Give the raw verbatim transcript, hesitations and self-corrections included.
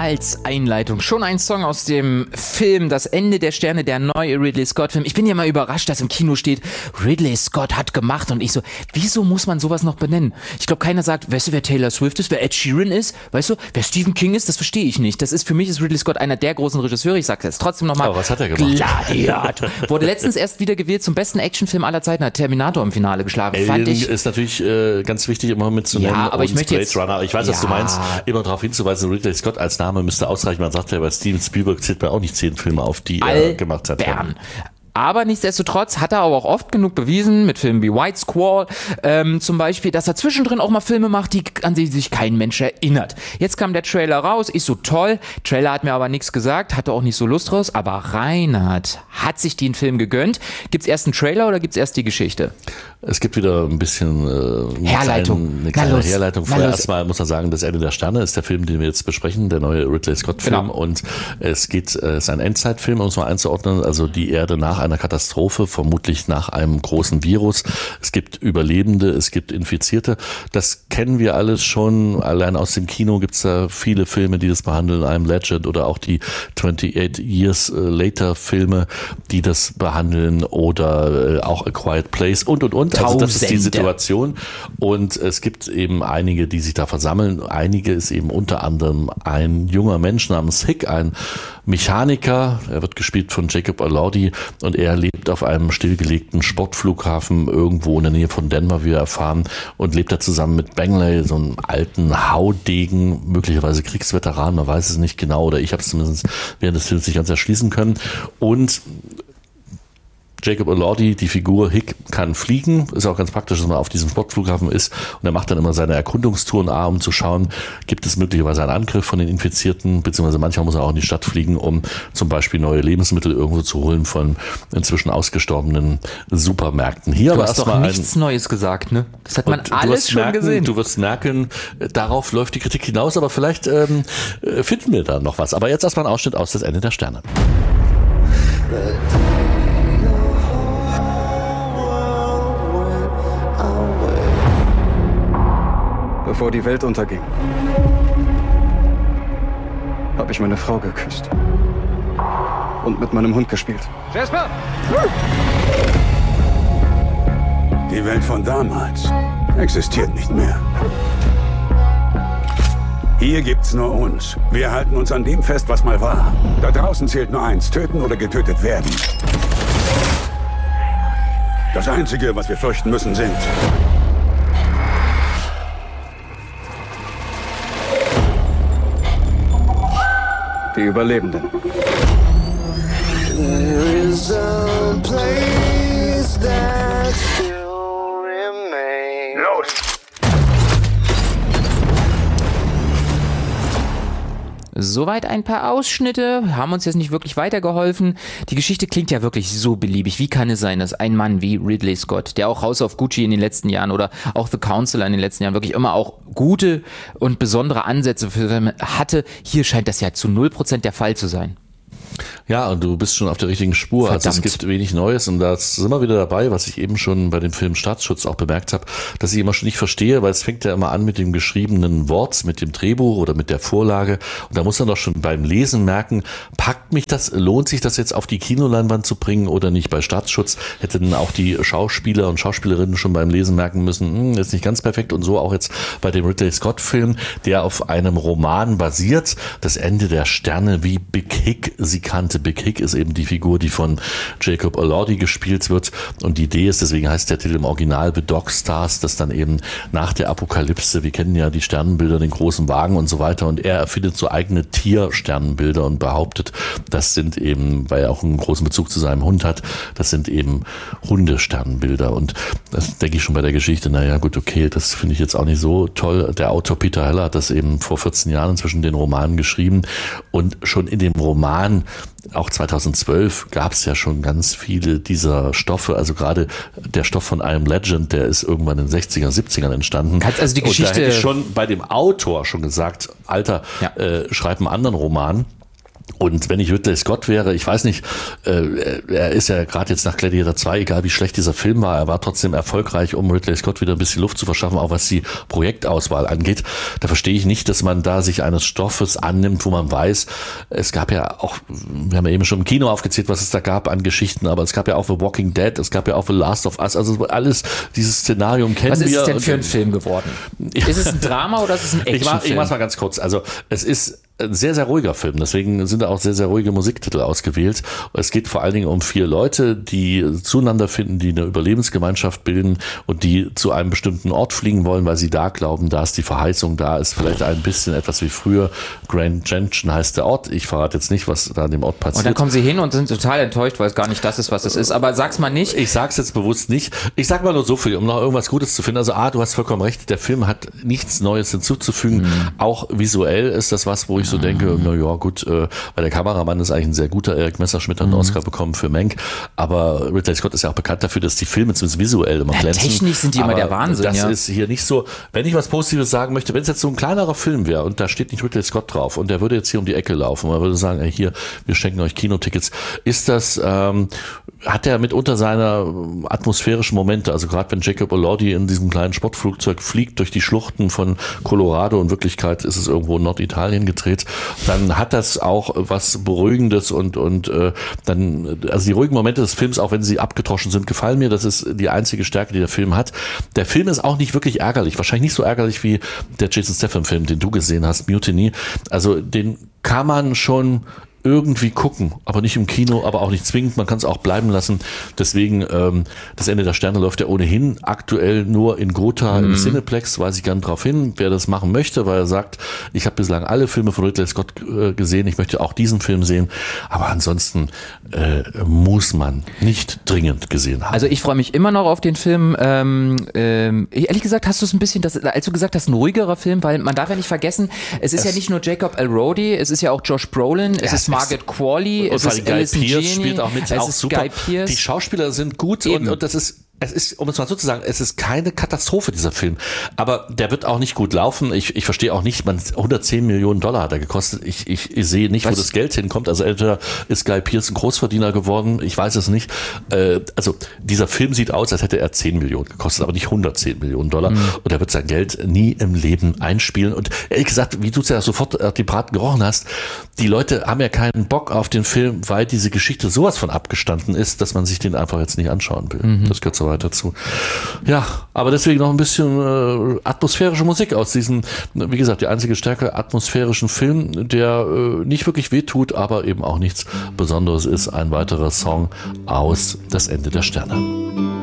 als Einleitung schon ein Song aus dem Film Das Ende der Sterne, der neue Ridley Scott-Film. Ich bin ja mal überrascht, dass im Kino steht, Ridley Scott hat gemacht, und ich so, wieso muss man sowas noch benennen? Ich glaube, keiner sagt, weißt du, wer Taylor Swift ist, wer Ed Sheeran ist, weißt du, wer Stephen King ist, das verstehe ich nicht. Das ist, für mich ist Ridley Scott einer der großen Regisseure, ich sage jetzt trotzdem nochmal. Aber was hat er gemacht? Gladiator. Wurde letztens erst wieder gewählt zum besten Actionfilm aller Zeiten, hat Terminator im Finale geschlagen. Alien Fand ich, ist natürlich äh, ganz wichtig, immer mitzunennen. Ja, aber ich möchte Blade jetzt, Runner. Ich weiß, was ja. du meinst, immer darauf hinzuweisen, Ridley Scott als Name müsste ausreichen. Man sagt ja, bei Steven Spielberg zählt man auch nicht zehn Filme auf, die er gemacht hat. Bern. Aber nichtsdestotrotz hat er aber auch oft genug bewiesen, mit Filmen wie White Squall ähm, zum Beispiel, dass er zwischendrin auch mal Filme macht, die, an die sich kein Mensch erinnert. Jetzt kam der Trailer raus, ist so toll. Trailer hat mir aber nichts gesagt, hatte auch nicht so Lust draus. Aber Reinhard hat sich den Film gegönnt. Gibt's erst einen Trailer oder gibt's erst die Geschichte? Es gibt wieder ein bisschen äh, eine Herleitung. Kleine, eine kleine los. Herleitung. Vorher erstmal muss man sagen, Das Ende der Sterne ist der Film, den wir jetzt besprechen, der neue Ridley Scott-Film. Genau. Und es geht, es ist ein Endzeitfilm, um es mal einzuordnen. Also die Erde nach einer Katastrophe, vermutlich nach einem großen Virus. Es gibt Überlebende, es gibt Infizierte. Das kennen wir alles schon. Allein aus dem Kino gibt es da viele Filme, die das behandeln. I'm Legend oder auch die twenty-eight Years Later Filme, die das behandeln, oder äh, auch A Quiet Place und, und, und. Also das ist die Situation. Und es gibt eben einige, die sich da versammeln. Einige ist eben unter anderem ein junger Mensch namens Hick, ein Mechaniker. Er wird gespielt von Jacob Elordi und er lebt auf einem stillgelegten Sportflughafen irgendwo in der Nähe von Denver, wie wir erfahren, und lebt da zusammen mit Bangley, so einem alten Haudegen, möglicherweise Kriegsveteran, man weiß es nicht genau, oder ich habe es zumindest während des Films nicht ganz erschließen können. Und Jacob Elordi, die Figur Hick, kann fliegen. Ist auch ganz praktisch, dass man auf diesem Sportflughafen ist. Und er macht dann immer seine Erkundungstouren, A, um zu schauen, gibt es möglicherweise einen Angriff von den Infizierten, beziehungsweise manchmal muss er auch in die Stadt fliegen, um zum Beispiel neue Lebensmittel irgendwo zu holen von inzwischen ausgestorbenen Supermärkten. Hier du aber hast doch erstmal nichts ein, Neues gesagt, ne? Das hat man und alles schon merken, gesehen. Du wirst merken, darauf läuft die Kritik hinaus, aber vielleicht ähm, finden wir da noch was. Aber jetzt erstmal ein Ausschnitt aus Das Ende der Sterne. Bevor die Welt unterging, habe ich meine Frau geküsst und mit meinem Hund gespielt. Jasper! Die Welt von damals existiert nicht mehr. Hier gibt's nur uns. Wir halten uns an dem fest, was mal war. Da draußen zählt nur eins: töten oder getötet werden. Das Einzige, was wir fürchten müssen, sind die Überlebenden. There is a place that still remains. los! Soweit ein paar Ausschnitte, haben uns jetzt nicht wirklich weitergeholfen. Die Geschichte klingt ja wirklich so beliebig. Wie kann es sein, dass ein Mann wie Ridley Scott, der auch House of Gucci in den letzten Jahren oder auch The Counselor in den letzten Jahren wirklich immer auch gute und besondere Ansätze für Filme hatte, hier scheint das ja zu null Prozent der Fall zu sein. Ja, und du bist schon auf der richtigen Spur. Verdammt. Also es gibt wenig Neues und da sind wir wieder dabei, was ich eben schon bei dem Film Staatsschutz auch bemerkt habe, dass ich immer schon nicht verstehe, weil es fängt ja immer an mit dem geschriebenen Wort, mit dem Drehbuch oder mit der Vorlage, und da muss man doch schon beim Lesen merken, packt mich das, lohnt sich das jetzt auf die Kinoleinwand zu bringen oder nicht? Bei Staatsschutz hätten auch die Schauspieler und Schauspielerinnen schon beim Lesen merken müssen, hm, ist nicht ganz perfekt, und so auch jetzt bei dem Ridley Scott Film, der auf einem Roman basiert, Das Ende der Sterne, wie Big Hick sie kannte. Big Hick ist eben die Figur, die von Jacob Elordi gespielt wird, und die Idee ist, deswegen heißt der Titel im Original The Dog Stars, dass dann eben nach der Apokalypse, wir kennen ja die Sternenbilder, den großen Wagen und so weiter, und er erfindet so eigene Tiersternenbilder und behauptet, das sind eben, weil er auch einen großen Bezug zu seinem Hund hat, das sind eben Hundesternenbilder, und das denke ich schon bei der Geschichte, naja gut, okay, das finde ich jetzt auch nicht so toll. Der Autor Peter Heller hat das eben vor vierzehn Jahren inzwischen den Roman geschrieben, und schon in dem Roman auch zweitausendzwölf gab es ja schon ganz viele dieser Stoffe, also gerade der Stoff von I Am Legend, der ist irgendwann in den sechziger, siebzigern entstanden. Kannst also die Geschichte, und da hätte ich schon bei dem Autor schon gesagt, Alter, ja. äh, schreib einen anderen Roman. Und wenn ich Ridley Scott wäre, ich weiß nicht, äh, er ist ja gerade jetzt nach Gladiator zwei, egal wie schlecht dieser Film war, er war trotzdem erfolgreich, um Ridley Scott wieder ein bisschen Luft zu verschaffen, auch was die Projektauswahl angeht. Da verstehe ich nicht, dass man da sich eines Stoffes annimmt, wo man weiß, es gab ja auch, wir haben ja eben schon im Kino aufgezählt, was es da gab an Geschichten, aber es gab ja auch The Walking Dead, es gab ja auch The Last of Us, also alles, dieses Szenarium kennen wir. Was ist es denn für ein Film geworden? Ist es ein Drama oder ist es ein Actionfilm? Ich mach, ich mach's mal ganz kurz. Also es ist ein sehr, sehr ruhiger Film. Deswegen sind da auch sehr, sehr ruhige Musiktitel ausgewählt. Es geht vor allen Dingen um vier Leute, die zueinander finden, die eine Überlebensgemeinschaft bilden und die zu einem bestimmten Ort fliegen wollen, weil sie da glauben, da ist die Verheißung, da ist vielleicht ein bisschen etwas wie früher. Grand Junction heißt der Ort. Ich verrate jetzt nicht, was da an dem Ort passiert. Und dann kommen sie hin und sind total enttäuscht, weil es gar nicht das ist, was es ist. Aber sag's mal nicht. Ich sag's jetzt bewusst nicht. Ich sag mal nur so viel, um noch irgendwas Gutes zu finden. Also A, du hast vollkommen recht, der Film hat nichts Neues hinzuzufügen. Mhm. Auch visuell ist das was, wo ich so denke, na ja, gut, äh, weil der Kameramann ist eigentlich ein sehr guter. Eric Messerschmidt hat einen mhm. Oscar bekommen für Mank, aber Ridley Scott ist ja auch bekannt dafür, dass die Filme zumindest visuell immer ja, glänzen. Technisch sind die aber immer der Wahnsinn. Das ja. ist hier nicht so. Wenn ich was Positives sagen möchte, wenn es jetzt so ein kleinerer Film wäre und da steht nicht Ridley Scott drauf und der würde jetzt hier um die Ecke laufen und man würde sagen, ey, hier, wir schenken euch Kinotickets, ist das, ähm, hat er mitunter seine atmosphärischen Momente, also gerade wenn Jacob Elordi in diesem kleinen Sportflugzeug fliegt durch die Schluchten von Colorado, in Wirklichkeit ist es irgendwo in Norditalien gedreht, dann hat das auch was Beruhigendes und und äh, dann, also die ruhigen Momente des Films, auch wenn sie abgetroschen sind, gefallen mir, das ist die einzige Stärke, die der Film hat. Der Film ist auch nicht wirklich ärgerlich, wahrscheinlich nicht so ärgerlich wie der Jason Statham-Film, den du gesehen hast, Mutiny, also den kann man schon irgendwie gucken, aber nicht im Kino, aber auch nicht zwingend, man kann es auch bleiben lassen. Deswegen, ähm, das Ende der Sterne läuft ja ohnehin aktuell nur in Gotha mhm. im Cineplex, weise ich gern drauf hin, wer das machen möchte, weil er sagt, ich habe bislang alle Filme von Ridley Scott äh, gesehen, ich möchte auch diesen Film sehen, aber ansonsten äh, muss man nicht dringend gesehen haben. Also ich freue mich immer noch auf den Film. Ähm, ähm, ehrlich gesagt hast du es ein bisschen, das, als du gesagt hast, ein ruhigerer Film, weil man darf ja nicht vergessen, es ist es ja nicht nur Jacob Elordi, es ist ja auch Josh Brolin, es ist Margaret Qualley, es ist Guy Alison Pearce Janney, spielt auch mit, es auch ist super. Guy Pearce. Die Schauspieler sind gut und, und das ist es ist, um es mal so zu sagen, es ist keine Katastrophe, dieser Film. Aber der wird auch nicht gut laufen. Ich, ich verstehe auch nicht, man, hundertzehn Millionen Dollar hat er gekostet. Ich, ich, ich sehe nicht, Was? wo das Geld hinkommt. Also entweder ist Guy Pearce ein Großverdiener geworden, ich weiß es nicht. Äh, also dieser Film sieht aus, als hätte er zehn Millionen gekostet, aber nicht hundertzehn Millionen Dollar. Mhm. Und er wird sein Geld nie im Leben einspielen. Und ehrlich gesagt, wie du es ja sofort äh, die Braten gerochen hast, die Leute haben ja keinen Bock auf den Film, weil diese Geschichte sowas von abgestanden ist, dass man sich den einfach jetzt nicht anschauen will. Mhm. Das gehört so weiter zu. Ja, aber deswegen noch ein bisschen äh, atmosphärische Musik aus diesem, wie gesagt, die einzige Stärke, atmosphärischen Film, der äh, nicht wirklich wehtut, aber eben auch nichts Besonderes ist. Ein weiterer Song aus Das Ende der Sterne.